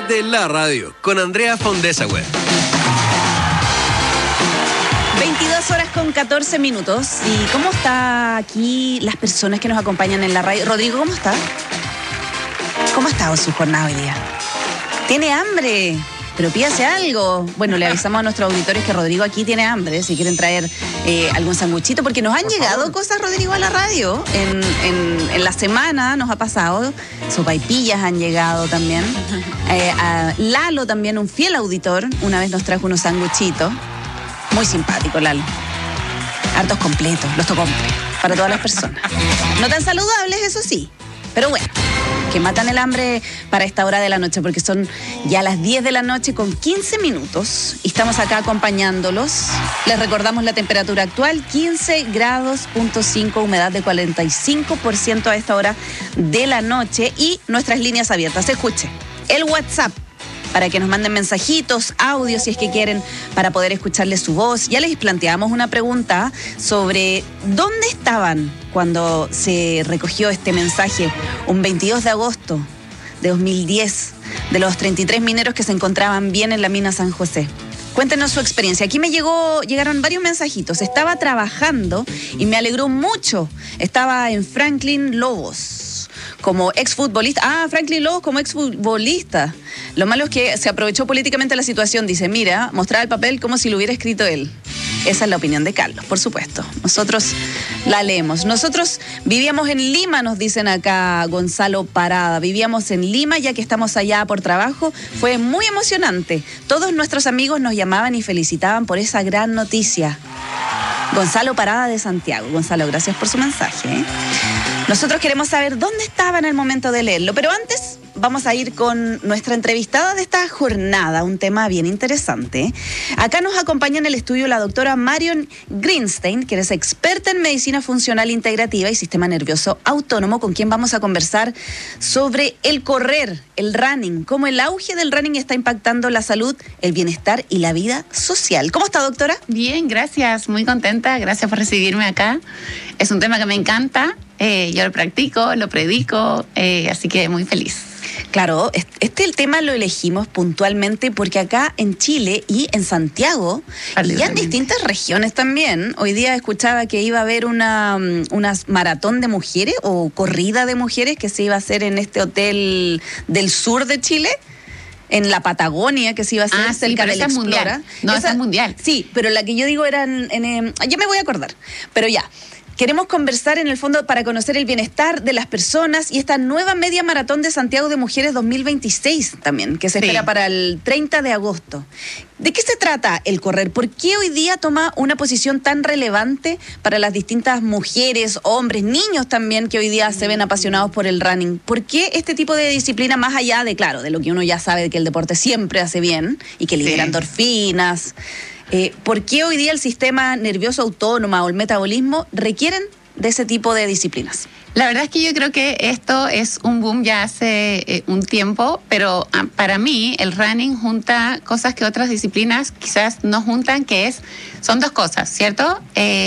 de la radio con Andrea Fondesauer. 22:14. ¿Y cómo está aquí las personas que nos acompañan en la radio? Rodrigo, ¿cómo está? ¿Cómo ha estado su jornada hoy día? ¿Tiene hambre? Pero pídase algo. Bueno, le avisamos a nuestros auditores que Rodrigo aquí tiene hambre, si quieren traer algún sanguchito, porque nos han llegado cosas, Rodrigo, a la radio. En la semana nos ha pasado, sopaipillas han llegado también. A Lalo también, un fiel auditor, una vez nos trajo unos sanguchitos. Muy simpático, Lalo. Hartos completos, los tocomple, para todas las personas. No tan saludables, eso sí, pero bueno, que matan el hambre para esta hora de la noche, porque son ya las 10 de la noche con 15 minutos y estamos acá acompañándolos. Les recordamos la temperatura actual, 15 grados, 0.5, humedad de 45% a esta hora de la noche y nuestras líneas abiertas. Escuche, el WhatsApp, para que nos manden mensajitos, audios, si es que quieren, para poder escucharle su voz. Ya les planteamos una pregunta sobre dónde estaban cuando se recogió este mensaje, un 22 de agosto de 2010, de los 33 mineros que se encontraban bien en la mina San José. Cuéntenos su experiencia. Aquí llegaron varios mensajitos. Estaba trabajando y me alegró mucho. Estaba en Franklin Lobos como exfutbolista. Franklin Lobos como exfutbolista. Lo malo es que se aprovechó políticamente la situación. Dice, mira, mostraba el papel como si lo hubiera escrito él. Esa es la opinión de Carlos, por supuesto. Nosotros la leemos. Nosotros vivíamos en Lima, nos dicen acá Gonzalo Parada. Vivíamos en Lima, ya que estamos allá por trabajo. Fue muy emocionante. Todos nuestros amigos nos llamaban y felicitaban por esa gran noticia. Gonzalo Parada de Santiago. Gonzalo, gracias por su mensaje. Nosotros queremos saber dónde estaba en el momento de leerlo, pero antes vamos a ir con nuestra entrevistada de esta jornada, un tema bien interesante. Acá nos acompaña en el estudio la doctora Marion Greenstein, que es experta en medicina funcional integrativa y sistema nervioso autónomo, con quien vamos a conversar sobre el correr, el running, cómo el auge del running está impactando la salud, el bienestar y la vida social. ¿Cómo está, doctora? Bien, gracias, muy contenta, gracias por recibirme acá. Es un tema que me encanta, yo lo practico, lo predico, así que muy feliz. Claro, el tema lo elegimos puntualmente porque acá en Chile y en Santiago y en distintas regiones también, hoy día escuchaba que iba a haber una maratón de mujeres o corrida de mujeres que se iba a hacer en este hotel del sur de Chile, en la Patagonia, que se iba a hacer cerca del Explora. Esa es mundial. Sí, pero la que yo digo era ya me voy a acordar, pero ya. Queremos conversar en el fondo para conocer el bienestar de las personas y esta nueva media maratón de Santiago de Mujeres 2026 también, que se espera para el 30 de agosto. ¿De qué se trata el correr? ¿Por qué hoy día toma una posición tan relevante para las distintas mujeres, hombres, niños también que hoy día se ven apasionados por el running? ¿Por qué este tipo de disciplina, más allá de, claro, de lo que uno ya sabe de que el deporte siempre hace bien y que libera endorfinas? ¿Por qué hoy día el sistema nervioso autónomo o el metabolismo requieren de ese tipo de disciplinas? La verdad es que yo creo que esto es un boom ya hace un tiempo, pero para mí el running junta cosas que otras disciplinas quizás no juntan, son dos cosas, ¿cierto?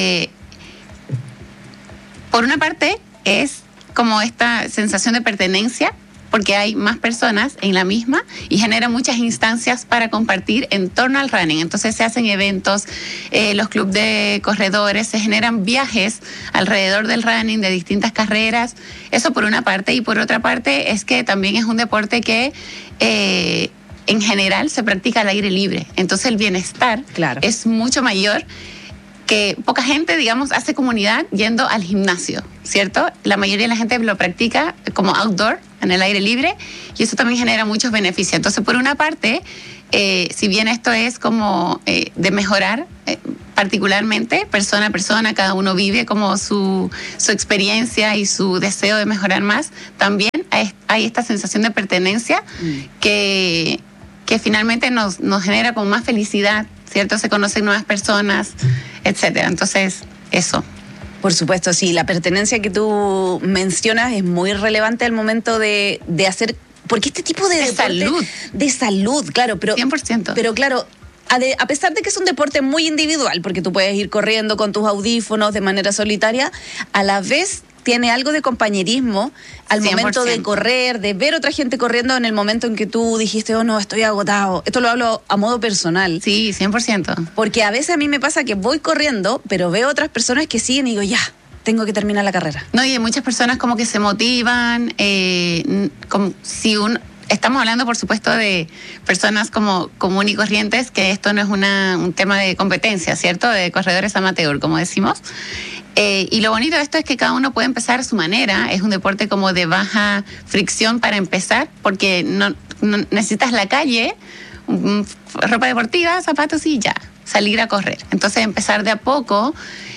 Por una parte es como esta sensación de pertenencia, porque hay más personas en la misma y genera muchas instancias para compartir en torno al running. Entonces se hacen eventos, los clubes de corredores, se generan viajes alrededor del running de distintas carreras. Eso por una parte. Y por otra parte es que también es un deporte que en general se practica al aire libre. Entonces el bienestar es mucho mayor, que poca gente, digamos, hace comunidad yendo al gimnasio, ¿cierto? La mayoría de la gente lo practica como outdoor, en el aire libre, y eso también genera muchos beneficios. Entonces, por una parte, si bien esto es como de mejorar, particularmente, persona a persona, cada uno vive como su experiencia y su deseo de mejorar más, también hay esta sensación de pertenencia que finalmente nos genera como más felicidad, ¿cierto? Se conocen nuevas personas, etcétera. Entonces, eso. Por supuesto, sí. La pertenencia que tú mencionas es muy relevante al momento de hacer... Porque este tipo de deporte, salud. De salud, claro. Pero, 100%. Pero claro, a pesar de que es un deporte muy individual, porque tú puedes ir corriendo con tus audífonos de manera solitaria, a la vez tiene algo de compañerismo al 100%. momento de correr, de ver otra gente corriendo en el momento en que tú dijiste, oh no, estoy agotado. Esto lo hablo a modo personal. Sí, 100%. Porque a veces a mí me pasa que voy corriendo, pero veo otras personas que siguen y digo, ya, tengo que terminar la carrera. No, y hay muchas personas como que se motivan, como si estamos hablando, por supuesto, de personas como común y corrientes, que esto no es un tema de competencia, ¿cierto? De corredores amateur, como decimos. Y lo bonito de esto es que cada uno puede empezar a su manera. Es un deporte como de baja fricción para empezar, porque no necesitas la calle, ropa deportiva, zapatos y ya, salir a correr. Entonces empezar de a poco,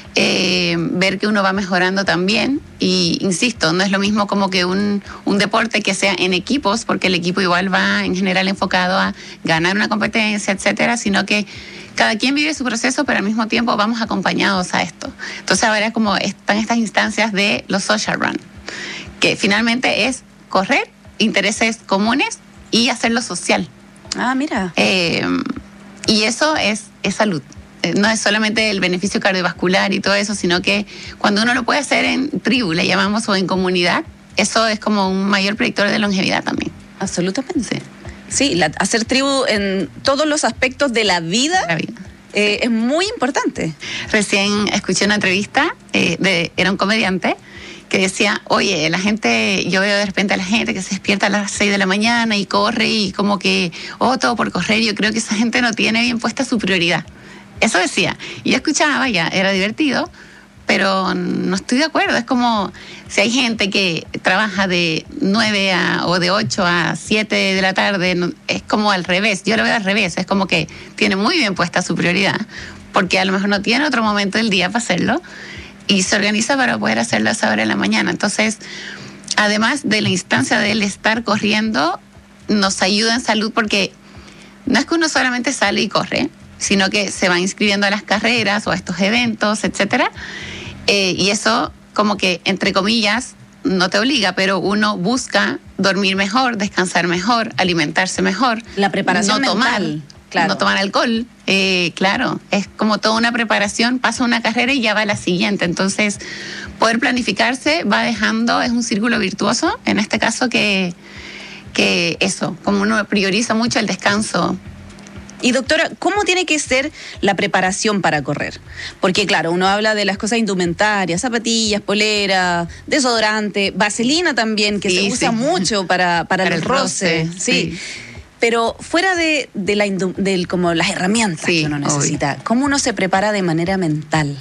ver que uno va mejorando también. Y insisto, no es lo mismo como que un deporte que sea en equipos, porque el equipo igual va en general enfocado a ganar una competencia, etcétera, sino que cada quien vive su proceso, pero al mismo tiempo vamos acompañados a esto. Entonces ahora como están estas instancias de los social run, que finalmente es correr, intereses comunes y hacerlo social. Ah, mira. Y eso es salud. No es solamente el beneficio cardiovascular y todo eso, sino que cuando uno lo puede hacer en tribu, le llamamos, o en comunidad, eso es como un mayor predictor de longevidad también. Absolutamente. Sí, hacer tribu en todos los aspectos de la vida, es muy importante. Recién escuché una entrevista, era un comediante, que decía, oye, la gente, yo veo de repente a la gente que se despierta a las 6 de la mañana y corre y como que, todo por correr, yo creo que esa gente no tiene bien puesta su prioridad. Eso decía. Y yo escuchaba, ya, era divertido, pero no estoy de acuerdo. Es como si hay gente que trabaja de 9 o de 8 a 7 de la tarde, es como al revés. Yo lo veo al revés. Es como que tiene muy bien puesta su prioridad, porque a lo mejor no tiene otro momento del día para hacerlo y se organiza para poder hacerlo a esa hora de la mañana. Entonces, además de la instancia del estar corriendo, nos ayuda en salud, porque no es que uno solamente sale y corre, sino que se va inscribiendo a las carreras o a estos eventos, etcétera. Y eso, como que, entre comillas, no te obliga, pero uno busca dormir mejor, descansar mejor, alimentarse mejor. La preparación no mental, tomar, claro. No tomar alcohol. Claro, es como toda una preparación, pasa una carrera y ya va a la siguiente. Entonces, poder planificarse va dejando, es un círculo virtuoso, en este caso que eso, como uno prioriza mucho el descanso. Y doctora, ¿cómo tiene que ser la preparación para correr? Porque claro, uno habla de las cosas indumentarias, zapatillas, polera, desodorante, vaselina también, que se usa mucho para los roces. Sí. Pero fuera de como las herramientas que uno necesita, ¿cómo uno se prepara de manera mental?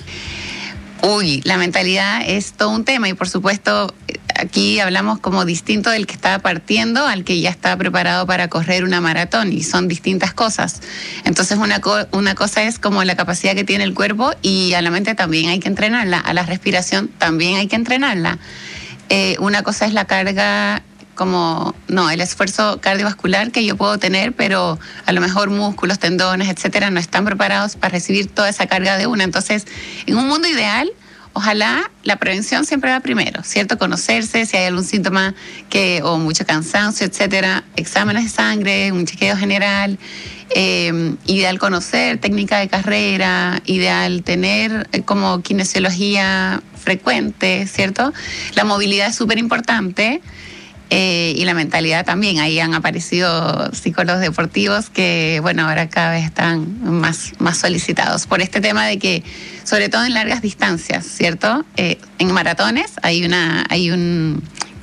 La mentalidad es todo un tema, y por supuesto aquí hablamos como distinto del que está partiendo al que ya está preparado para correr una maratón, y son distintas cosas. Entonces una cosa es como la capacidad que tiene el cuerpo, y a la mente también hay que entrenarla, a la respiración también hay que entrenarla. Una cosa es la carga, el esfuerzo cardiovascular que yo puedo tener, pero a lo mejor músculos, tendones, etcétera, no están preparados para recibir toda esa carga de una. Entonces, en un mundo ideal, ojalá la prevención siempre va primero, ¿cierto? Conocerse, si hay algún síntoma o mucho cansancio, etcétera, exámenes de sangre, un chequeo general. Ideal conocer técnica de carrera, ideal tener como kinesiología frecuente, ¿cierto? La movilidad es súper importante. Y la mentalidad también. Ahí han aparecido psicólogos deportivos que, bueno, ahora cada vez están más solicitados por este tema de que, sobre todo en largas distancias, ¿cierto? En maratones hay un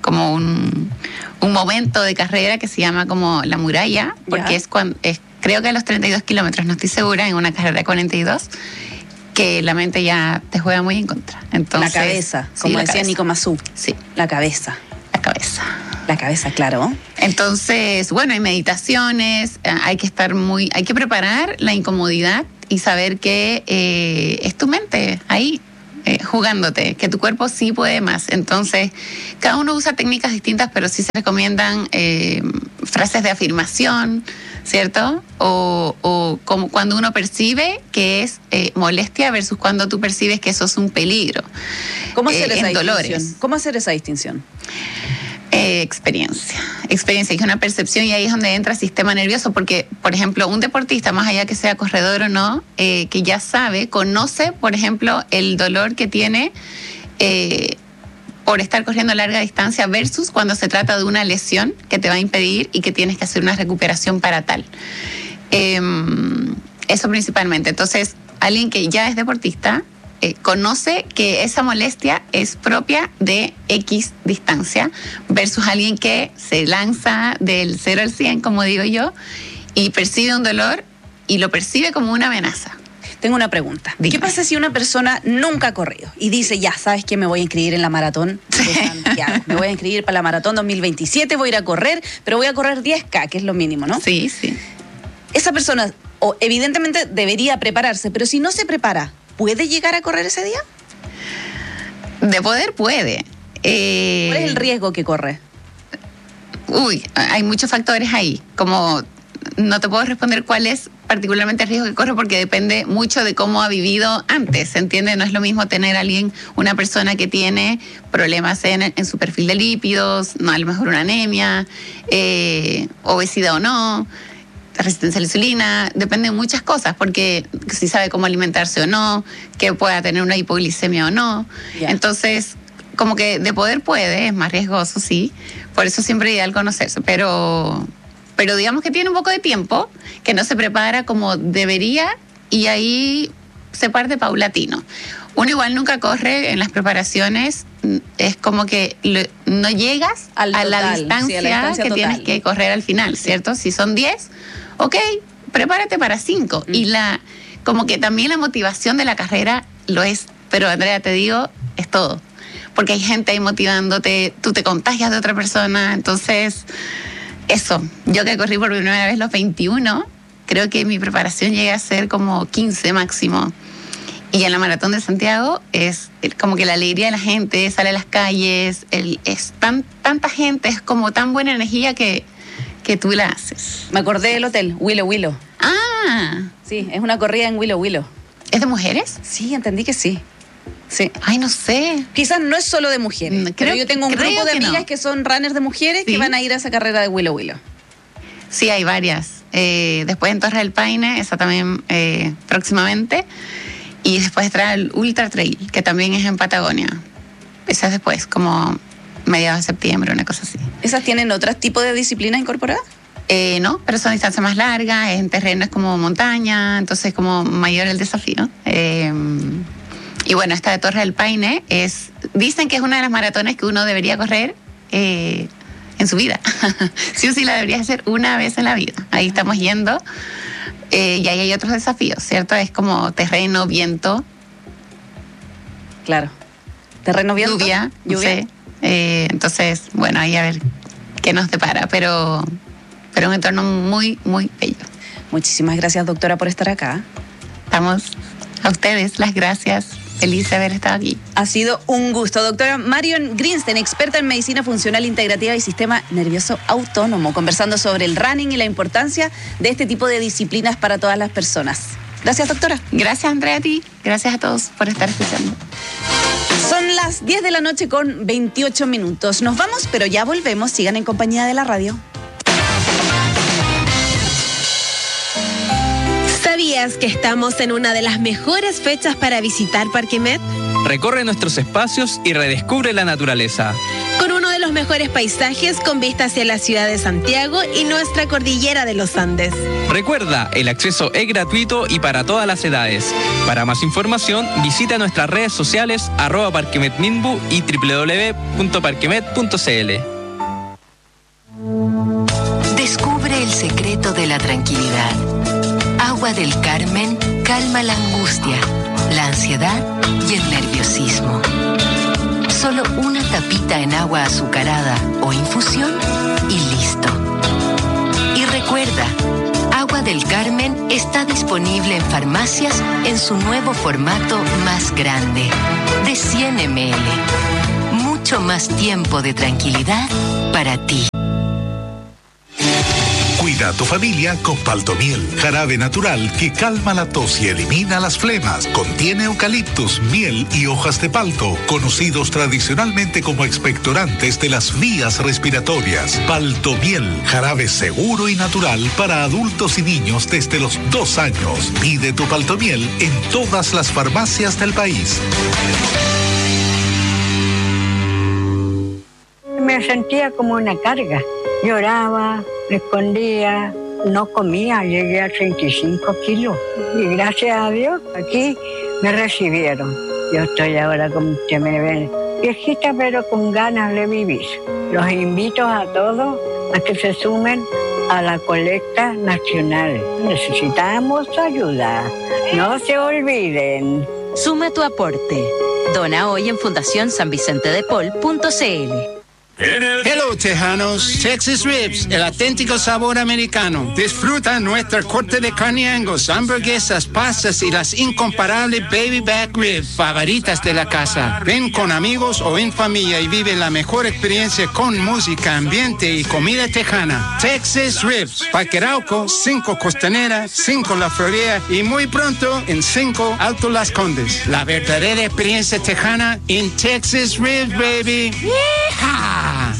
momento de carrera que se llama como la muralla, porque es creo que a los 32 kilómetros, no estoy segura, en una carrera de 42, que la mente ya te juega muy en contra. Entonces, la cabeza, como decía Nico Mazú. Sí. La cabeza. La cabeza, claro. Entonces, bueno, hay meditaciones, hay que preparar la incomodidad y saber que es tu mente ahí jugándote, que tu cuerpo sí puede más. Entonces, cada uno usa técnicas distintas, pero sí se recomiendan frases de afirmación, ¿cierto? O como cuando uno percibe que es molestia versus cuando tú percibes que eso es un peligro. ¿Cómo hacer esa distinción? Dolores. ¿Cómo hacer esa distinción? Experiencia, es una percepción, y ahí es donde entra el sistema nervioso, porque, por ejemplo, un deportista, más allá que sea corredor o no, que ya conoce, por ejemplo, el dolor que tiene por estar corriendo larga distancia versus cuando se trata de una lesión que te va a impedir y que tienes que hacer una recuperación para tal. Eso principalmente. Entonces, alguien que ya es deportista conoce que esa molestia es propia de X distancia versus alguien que se lanza del 0 al 100, como digo yo, y percibe un dolor y lo percibe como una amenaza. Tengo una pregunta. Dígame. ¿Qué pasa si una persona nunca ha corrido y dice, ya, ¿sabes qué? Me voy a inscribir en la maratón de Santiago. Me voy a inscribir para la maratón 2027, voy a ir a correr, pero voy a correr 10K, que es lo mínimo, ¿no? Sí, sí. Esa persona, evidentemente, debería prepararse, pero si no se prepara, ¿puede llegar a correr ese día? De poder puede. ¿Cuál es el riesgo que corre? Hay muchos factores ahí. Como no te puedo responder cuál es particularmente el riesgo que corre porque depende mucho de cómo ha vivido antes, ¿se entiende? No es lo mismo tener a alguien, una persona que tiene problemas en su perfil de lípidos, no, a lo mejor una anemia, obesidad o no, resistencia a la insulina, depende de muchas cosas, porque si sabe cómo alimentarse o no, que pueda tener una hipoglicemia o no. Ya. Entonces, como que de poder puede, es más riesgoso, sí, por eso siempre es ideal conocerse, pero digamos que tiene un poco de tiempo, que no se prepara como debería y ahí se parte paulatino. Uno igual nunca corre en las preparaciones, es como que no llegas a la distancia que total. Tienes que correr al final, ¿cierto? Si son 10, ok, prepárate para 5. Y como que también la motivación de la carrera lo es, pero Andrea, te digo, es todo. Porque hay gente ahí motivándote, tú te contagias de otra persona, entonces... Eso, yo que corrí por primera vez los 21, creo que mi preparación llega a ser como 15 máximo. Y en la Maratón de Santiago es como que la alegría de la gente, sale a las calles, es tanta gente, es como tan buena energía que tú la haces. Me acordé del hotel, Willow Willow. Ah, Sí, es una corrida en Willow Willow. ¿es de mujeres? Sí, entendí que sí. Sí. Ay, no sé. Quizás no es solo de mujeres, pero yo tengo un grupo de amigas que son runners de mujeres que van a ir a esa carrera de Willow Willow. Sí, hay varias. Después en Torre del Paine, esa también próximamente. Y después trae el Ultra Trail, que también es en Patagonia. Esa es después, como mediados de septiembre, una cosa así. ¿Esas tienen otros tipos de disciplinas incorporadas? No, pero son distancias más largas, en terrenos como montaña, entonces como mayor el desafío. Y bueno, esta de Torre del Paine dicen que es una de las maratones que uno debería correr en su vida. Sí o sí la deberías hacer una vez en la vida. Ahí estamos yendo. Y ahí hay otros desafíos, ¿cierto? Es como terreno, viento. Claro. Terreno, viento. Lluvia. Sí. Entonces, bueno, ahí a ver qué nos depara. Pero un entorno muy, muy bello. Muchísimas gracias, doctora, por estar acá. Estamos a ustedes, las gracias. Feliz de haber estado aquí. Ha sido un gusto. Doctora Marion Greenstein, experta en medicina funcional integrativa y sistema nervioso autónomo, conversando sobre el running y la importancia de este tipo de disciplinas para todas las personas. Gracias, doctora. Gracias, Andrea, a ti. Gracias a todos por estar escuchando. Son las 10 de la noche con 28 minutos. Nos vamos, pero ya volvemos. Sigan en compañía de la radio. ¿Sabías que estamos en una de las mejores fechas para visitar Parque Met? Recorre nuestros espacios y redescubre la naturaleza. Con uno de los mejores paisajes con vista hacia la ciudad de Santiago y nuestra cordillera de los Andes. Recuerda, el acceso es gratuito y para todas las edades. Para más información, visita nuestras redes sociales @parquemetminbu y www.parquemet.cl. Descubre el secreto de la tranquilidad. Agua del Carmen calma la angustia, la ansiedad y el nerviosismo. Solo una tapita en agua azucarada o infusión y listo. Y recuerda, Agua del Carmen está disponible en farmacias en su nuevo formato más grande, de 100 ml. Mucho más tiempo de tranquilidad para ti. Cuida a tu familia con Paltomiel, jarabe natural que calma la tos y elimina las flemas. Contiene eucaliptus, miel y hojas de palto, conocidos tradicionalmente como expectorantes de las vías respiratorias. Paltomiel, jarabe seguro y natural para adultos y niños desde los 2 años. Pide tu Paltomiel en todas las farmacias del país. me sentía como una carga. Lloraba, me escondía, no comía, llegué a 35 kilos. Y gracias a Dios, aquí me recibieron. Yo estoy ahora, como usted me ve, viejita, pero con ganas de vivir. Los invito a todos a que se sumen a la colecta nacional. Necesitamos ayuda. No se olviden. Suma tu aporte. Dona hoy en fundacionsanvicentedepol.cl. Hello, tejanos. Texas Ribs, el auténtico sabor americano. Disfruta nuestra corte de carne Angus, hamburguesas, pastas y las incomparables baby back ribs favoritas de la casa. Ven con amigos o en familia y vive la mejor experiencia con música, ambiente y comida tejana. Texas Ribs, Parque Arauco, 5 Costanera, 5 La Florida y muy pronto en 5 Alto Las Condes. La verdadera experiencia tejana en Texas Ribs, baby. ¡Yeehaw!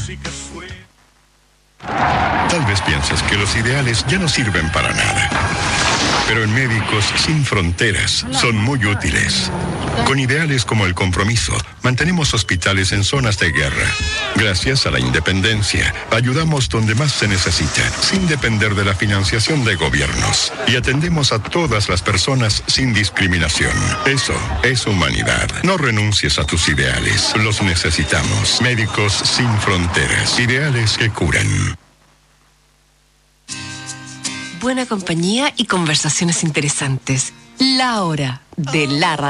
Tal vez piensas que los ideales ya no sirven para nada. Pero en Médicos Sin Fronteras son muy útiles. Con ideales como el compromiso, mantenemos hospitales en zonas de guerra. Gracias a la independencia, ayudamos donde más se necesita, sin depender de la financiación de gobiernos. Y atendemos a todas las personas sin discriminación. Eso es humanidad. No renuncies a tus ideales. Los necesitamos. Médicos Sin Fronteras. Ideales que curan. Buena compañía y conversaciones interesantes. La hora de la radio.